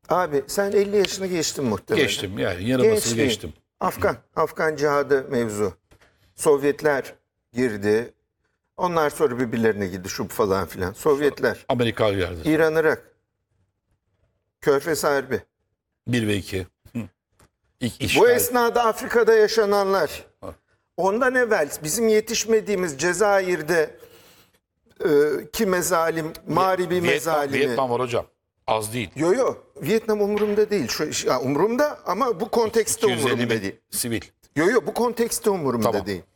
Abi sen 50 yaşını geçtin muhtemelen. Geçtim yani yarımasını Gençliğin, geçtim. Afgan cihadı mevzu. Sovyetler girdi. Onlar sonra birbirlerine girdi şu falan filan. Sovyetler, Amerika yardı. İran, Irak, Körfez Harbi. 1 ve 2. İlk Bu işgal. esnada Afrika'da yaşananlar. Ondan evvel bizim yetişmediğimiz Cezayir'de ki mezalim, Mağribi mezalimi. Vietnam var hocam. Az değil. Yo, Vietnam umurumda değil. Umurumda ama bu kontekste 250 umurumda bin değil. sivil. Yo, bu kontekste umurumda Tamam. değil.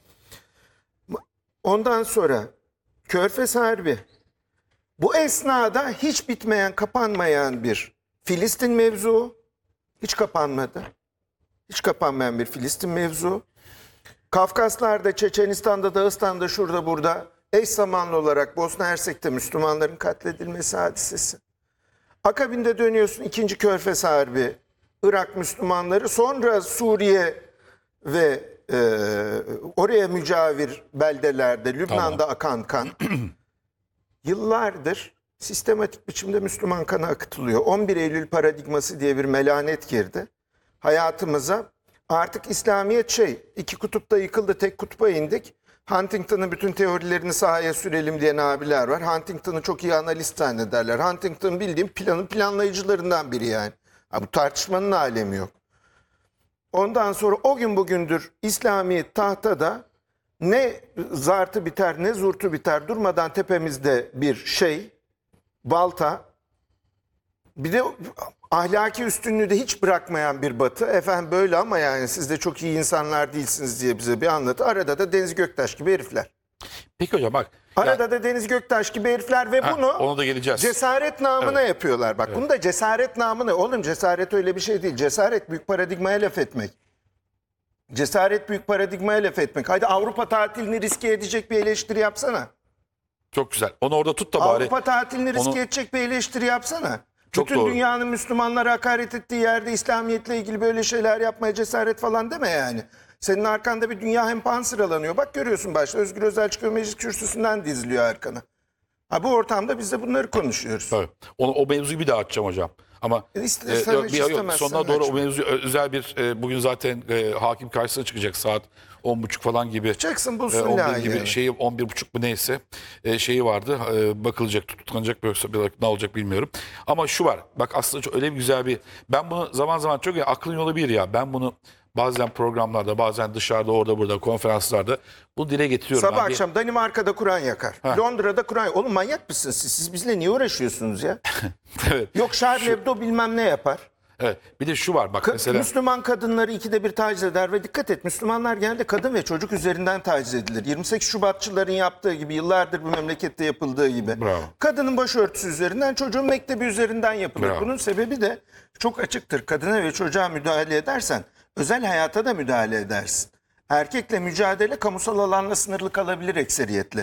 Ondan sonra Körfez Harbi. Bu esnada hiç bitmeyen, kapanmayan bir Filistin mevzu. Hiç kapanmadı. Hiç kapanmayan bir Filistin mevzu. Kafkaslar'da, Çeçenistan'da, Dağıstan'da, şurada burada eş zamanlı olarak Bosna Hersek'te Müslümanların katledilmesi hadisesi. Akabinde dönüyorsun 2. Körfez Harbi, Irak Müslümanları, sonra Suriye ve oraya mücavir beldelerde, Lübnan'da akan kan. Yıllardır sistematik biçimde Müslüman kanı akıtılıyor. 11 Eylül paradigması diye bir melanet girdi hayatımıza. Artık İslamiyet iki kutupta yıkıldı, tek kutba indik. Huntington'ın bütün teorilerini sahaya sürelim diyen abiler var. Huntington'ı çok iyi analist zannederler. Huntington bildiğim planın planlayıcılarından biri yani. Ha, bu tartışmanın alemi yok. Ondan sonra o gün bugündür İslamiyet tahtada ne zartı biter ne zurtu biter, durmadan tepemizde bir balta, bir de ahlaki üstünlüğü de hiç bırakmayan bir batı. Efendim böyle ama yani siz de çok iyi insanlar değilsiniz diye bize bir anlatı. Arada da Deniz Göktaş gibi herifler. Peki hocam bak. Arada da Deniz Göktaş gibi herifler ve bunu ona da geleceğiz. cesaret namına yapıyorlar. Bak bunu da cesaret namına. Oğlum cesaret öyle bir şey değil. Cesaret büyük paradigmaya laf etmek. Cesaret büyük paradigmaya laf etmek. Haydi Avrupa tatilini riske edecek bir eleştiri yapsana. Çok güzel. Onu orada tut da bari. Avrupa tatilini riske Onu- edecek bir eleştiri yapsana. Çok Bütün doğru. dünyanın Müslümanlara hakaret ettiği yerde İslamiyetle ilgili böyle şeyler yapmaya cesaret falan deme yani. Senin arkanda bir dünya hempan sıralanıyor. Bak görüyorsun başta Özgür Özel çıkıyor meclis kürsüsünden diziliyor arkana. Ha, bu ortamda biz de bunları konuşuyoruz. Tabii. O mevzuyu bir daha açacağım hocam. Ama İstersen hiç istemezsen sonuna doğru o açma. mevzu özel bir bugün zaten hakim karşısına çıkacak saat 10.30 falan gibi. Çıksın bulsun 11 layığını. gibi 11.30 mu neyse şeyi vardı. Bakılacak, tutuklanacak, yoksa ne olacak bilmiyorum. Ama şu var. Bak aslında öyle bir güzel bir, ben bunu zaman zaman çok aklın yolu bir ya. Ben bunu bazen programlarda, bazen dışarıda, orada burada konferanslarda bunu dile getiriyorum. Sabah Abi. akşam Danimarka'da Kur'an yakar. Londra'da Kur'an yakar. Oğlum manyak mısınız siz? Siz bizle niye uğraşıyorsunuz ya? Evet. Yok Charlie Hebdo bilmem ne yapar. Evet. Bir de şu var bak mesela. Müslüman kadınları ikide bir taciz eder ve dikkat et Müslümanlar genelde kadın ve çocuk üzerinden taciz edilir. 28 Şubatçıların yaptığı gibi, yıllardır bu memlekette yapıldığı gibi. Bravo. Kadının başörtüsü üzerinden, çocuğun mektebi üzerinden yapılır. Bravo. Bunun sebebi de çok açıktır. Kadına ve çocuğa müdahale edersen özel hayata da müdahale edersin. Erkekle mücadele kamusal alanla sınırlı kalabilir ekseriyetle.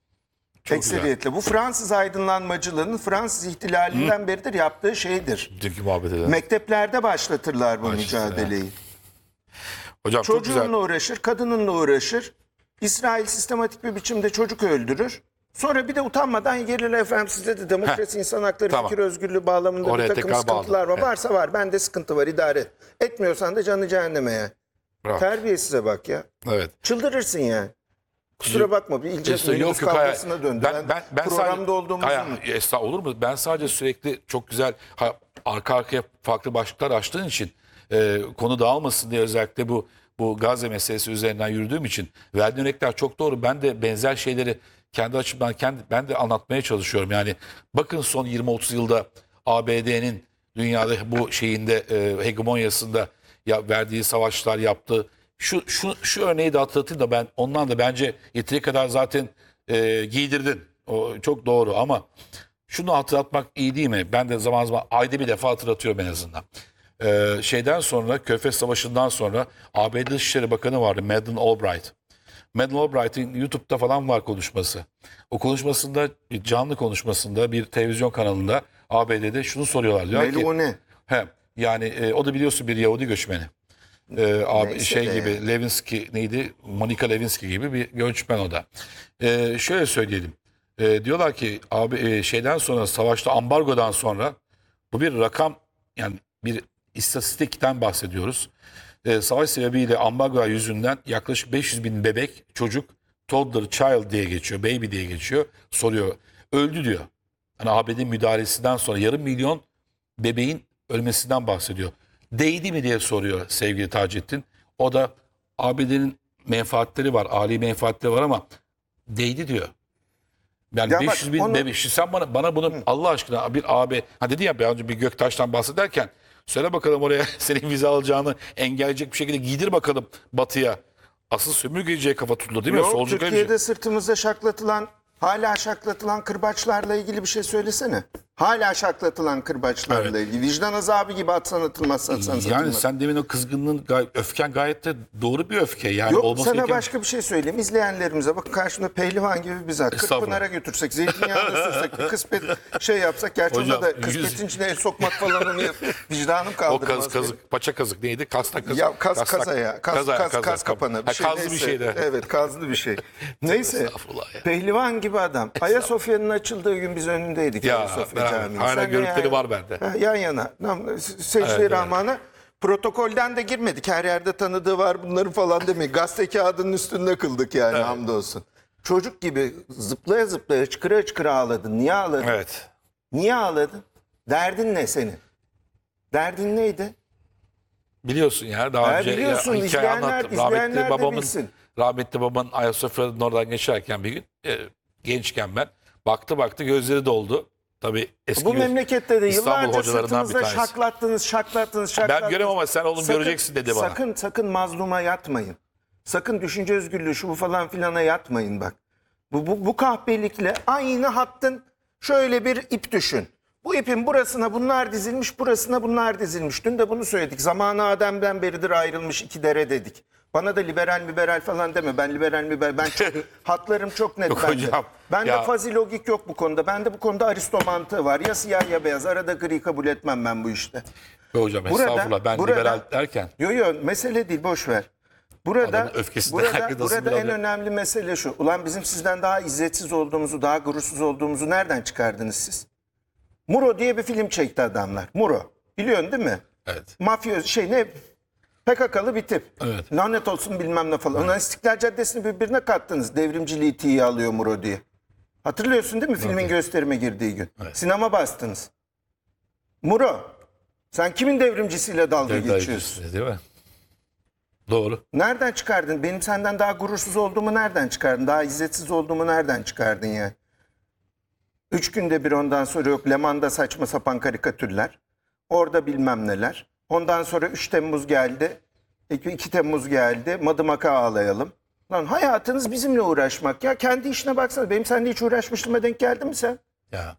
Bu Fransız aydınlanmacılığının Fransız ihtilalinden beridir yaptığı şeydir. Dünkü muhabbet edelim. Mekteplerde başlatırlar bu mücadeleyi. Hocam çok güzel. Çocuğunla uğraşır, kadınınla uğraşır. İsrail sistematik bir biçimde çocuk öldürür. Sonra bir de utanmadan gelir efendim sizde de demokrasi, insan hakları, Tamam. fikir özgürlüğü bağlamında Oraya bir takım tekrar sıkıntılar var. bağladım. Varsa var, bende sıkıntı var, idare et. Etmiyorsan da canı cehenneme ya. Bravo. Terbiyesize bak ya. Evet. Çıldırırsın yani. Kusura bakma bir ilce Yok, kavgasına döndü. Ben programda sadece, olduğumuzu olur mu? Ben sadece sürekli çok güzel arka arkaya farklı başlıklar açtığın için konu dağılmasın diye özellikle bu Gazze meselesi üzerinden yürüdüğüm için verdiğin örnekler çok doğru. Ben de benzer şeyleri kendi açımdan ben de anlatmaya çalışıyorum. Yani bakın son 20-30 yılda ABD'nin dünyada bu şeyinde hegemonyasında verdiği savaşlar yaptığı şu örneği de hatırlatayım da ben ondan da bence yeteri kadar zaten giydirdin. O çok doğru ama şunu hatırlatmak iyi değil mi? Ben de zaman zaman ayda bir defa hatırlatıyorum en azından. Şeyden sonra Körfez Savaşı'ndan sonra ABD Dışişleri Bakanı vardı Madeleine Albright. Madeleine Albright'in YouTube'da falan var konuşması. O konuşmasında canlı konuşmasında bir televizyon kanalında ABD'de şunu soruyorlar. Diyor ki, ne? yani o da biliyorsun bir Yahudi göçmeni. Neyse de Gibi yani. Lewinsky neydi? Monica Lewinsky gibi bir göçmen o da. Şöyle söyleyelim. Diyorlar ki abi şeyden sonra savaşta ambargodan sonra bu bir rakam yani bir istatistikten bahsediyoruz. Savaş sebebiyle ambargo yüzünden yaklaşık 500 bin bebek, çocuk, toddler, child diye geçiyor, baby diye geçiyor, soruyor. Öldü diyor. Hani ABD müdahalesinden sonra yarım milyon bebeğin ölmesinden bahsediyor. Değdi mi diye soruyor sevgili Taceddin. O da ABD'nin menfaatleri var, âli menfaatleri var ama değdi diyor. Yani Ya 500 bin onu- bebek. Şimdi sen bana bunu Allah aşkına bir AB, ha dedi ya biraz önce bir Göktaş'tan bahsederken, söyle bakalım oraya senin vize alacağını engelleyecek bir şekilde giydir bakalım batıya. Asıl sömürgeciye kafa tutuldu değil mi? Yok, Solcu öyle bir şey. Türkiye'de sırtımızda şaklatılan, hala şaklatılan kırbaçlarla ilgili bir şey söylesene. Hala şaklatılan kırbaçlarla ilgili. Vicdan azabı gibi atsan atılmaz, atsan Yani atılmaz. sen demin o kızgınlığın, öfken gayet de doğru bir öfke. Yani Yok, olması sana gereken... başka bir şey söyleyeyim. İzleyenlerimize bak, karşımda pehlivan gibi bir zat. Estağfurullah. Kırkpınar'a götürsek, zeytinyağını sürsek, bir kıspet şey yapsak. Gerçi Hocam, onda da kısmetin içine el sokmak falan onu vicdanım O kaldırmaz. kazık, paça kazık neydi? Kasnak kazık. Ya Kasnak- kaza ya. Kaz kapanı. Ha, kazlı bir neyse. şeydi. Evet, kazlı bir şey. Neyse. Estağfurullah ya. Pehlivan gibi adam. Ayasofya'nın açıldığı gün biz önündeydik. Ya, Ayasofya beraber. Camii'nin. Hala Sen de görüntüleri yani- var bende. Ha, yan yana. Secde-i Evet, Rahman'a. Protokolden de girmedik. Her yerde tanıdığı var bunların falan demeyin. Gazete kağıdının üstünde kıldık yani, hamdolsun. Çocuk gibi zıplaya zıplaya, çıkıra çıkıra ağladın. Niye ağladın? Evet. Niye ağladın? Derdin ne senin? Derdin neydi? Biliyorsun ya daha önce biliyorsun, hikaye izleyenler- anlattım. izleyenler de bilsin. Rahmetli babamın Ayasofya'dan oradan geçerken bir gün gençken ben baktı gözleri doldu. Tabii eski Bu memlekette de İstanbul yıllarca hocalarından bir sırtınızda tanesi. şaklattınız. Ben göremem ama sen oğlum göreceksin dedi bana. Sakın mazluma yatmayın. Sakın düşünce özgürlüğü şu bu falan filana yatmayın bak. Bu kahpelikle aynı hattın şöyle bir ip düşün. Bu ipin burasına bunlar dizilmiş, burasına bunlar dizilmiş. Dün de bunu söyledik. Zamanı Adem'den beridir ayrılmış iki dere dedik. Bana da liberal falan deme. Ben liberal. Ben çok hatlarım çok net Yok bende. hocam, Bende ya. fazi logik yok bu konuda. Bende bu konuda aristo mantığı var. Ya siyah ya beyaz. Arada gri kabul etmem ben bu işte. Be hocam estağfurullah ben liberal derken. Yo mesele değil, boş ver. Adamın öfkesinden haklısın burada en biraz. önemli mesele şu. Ulan bizim sizden daha izzetsiz olduğumuzu, daha gurursuz olduğumuzu nereden çıkardınız siz? Muro diye bir film çekti adamlar. Muro. Biliyorsun değil mi? Evet. Mafya PKK'lı bir tip. Evet. Lanet olsun bilmem ne falan. Ondan İstiklal Caddesi'ni birbirine kattınız. Devrimciliği tiye alıyor Muro diye. Hatırlıyorsun değil mi filmin gösterime girdiği gün? Evet. Sinema bastınız. Muro, sen kimin devrimcisiyle dalga geçiyorsun? Değil mi? Doğru. Nereden çıkardın? Benim senden daha gurursuz olduğumu nereden çıkardın? Daha izzetsiz olduğumu nereden çıkardın ya? 3 günde bir, ondan sonra yok Leman'da saçma sapan karikatürler. Orada bilmem neler. Ondan sonra 3 Temmuz geldi. 2 Temmuz geldi. Madımaka ağlayalım. Lan hayatınız bizimle uğraşmak ya. Kendi işine baksana. Benim seninle hiç uğraşmışlığıma denk geldin mi sen? Ya.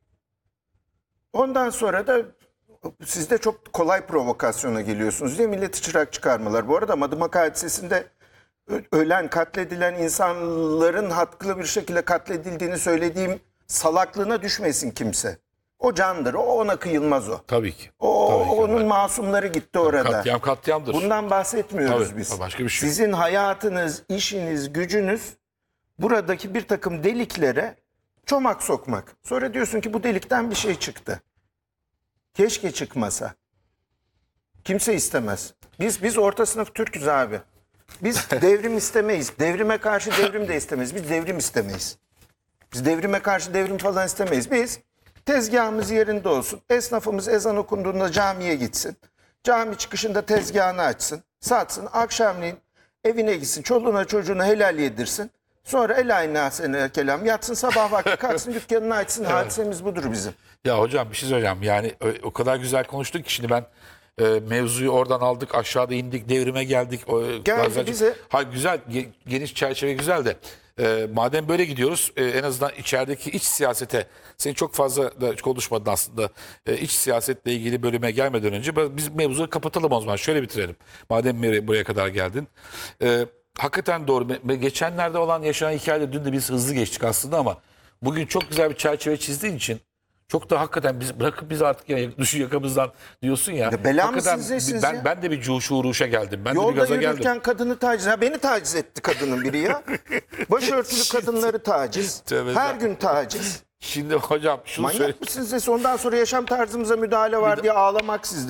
Ondan sonra da siz de çok kolay provokasyona geliyorsunuz diye milleti çırak çıkarmalar. Bu arada Madımak hadisesinde ölen, katledilen insanların haklı bir şekilde katledildiğini söylediğim salaklığına düşmesin kimse. O candır, o ona kıyılmaz o. Tabii ki. O Tabii ki. onun masumları gitti orada. Katliamdır. Bundan bahsetmiyoruz Tabii, biz. başka bir şey. Sizin hayatınız, işiniz, gücünüz buradaki bir takım deliklere çomak sokmak. Sonra diyorsun ki bu delikten bir şey çıktı. Keşke çıkmasa. Kimse istemez. Biz orta sınıf Türk'üz abi. Biz devrim istemeyiz. Devrime karşı devrim de istemeyiz. Biz devrim istemeyiz. Biz devrime karşı devrim falan istemeyiz. Biz tezgahımız yerinde olsun. Esnafımız ezan okunduğunda camiye gitsin. Cami çıkışında tezgahını açsın. Satsın. Akşamleyin evine gitsin. Çoluğuna çocuğuna helal yedirsin. Sonra el kelam yatsın, sabah vakti kalksın dükkanını açsın. Hadisemiz budur bizim. Ya hocam bir şey söyleyeceğim. Yani o kadar güzel konuştuk ki şimdi ben mevzuyu oradan aldık, aşağıda indik, devrime geldik. Geldi bize. Ha güzel, geniş çerçeve güzel de madem böyle gidiyoruz en azından içerideki iç siyasete, senin çok fazla da konuşmadın aslında, iç siyasetle ilgili bölüme gelmeden önce biz mevzuyu kapatalım o zaman. Şöyle bitirelim. Madem buraya kadar geldin. Hakikaten doğru. Geçenlerde olan yaşanan hikayede dün de biz hızlı geçtik aslında ama bugün çok güzel bir çerçeve çizdiğin için çok da hakikaten biz bırakıp biz artık ya düşün yakamızdan diyorsun ya. Ya bela Hakikaten mısınız nesiniz ya? ben de bir uğuşa geldim. Ben de bir Yolda gaza yürürken geldim. kadını taciz. Ha, beni taciz etti kadının biri ya. Başörtülü kadınları taciz. Tövbe Her gün taciz. Şimdi hocam şunu söyle. Manyak mısınız? Ondan sonra yaşam tarzımıza müdahale var diye ağlamak sizde.